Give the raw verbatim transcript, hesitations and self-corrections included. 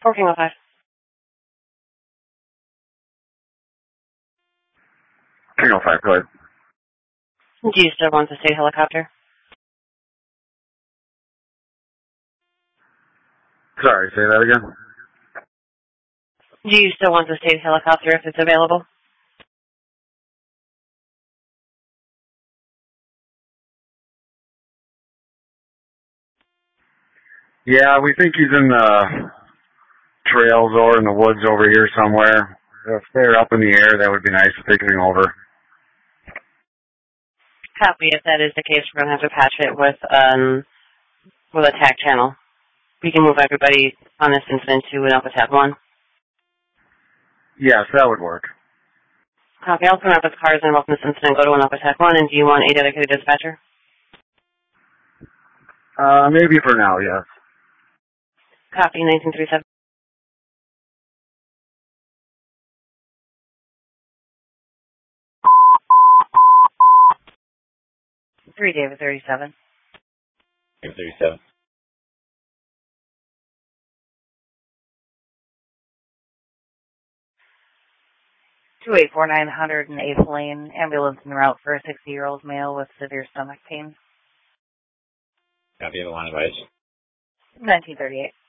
four King oh five. King oh five, go ahead. Do you still want the state helicopter? Sorry, say that again? Do you still want the state helicopter if it's available? Yeah, we think he's in the trails or in the woods over here somewhere. If they're up in the air, that would be nice if they came over. Copy. If that is the case, we're going to have to patch it with um with a TAC channel. We can move everybody on this incident to an Alpha Tab one. Yes, that would work. Copy. I'll turn up with cars involved in this incident. Go to an Alpha Tab one. And do you want a dedicated dispatcher? Uh, maybe for now, yes. Copy. nineteen thirty-seven. Three David thirty-seven. David thirty-seven. two eight four nine one oh eighth Lane, ambulance en route for a sixty-year-old male with severe stomach pain. Copy of the line advice. nineteen thirty-eight.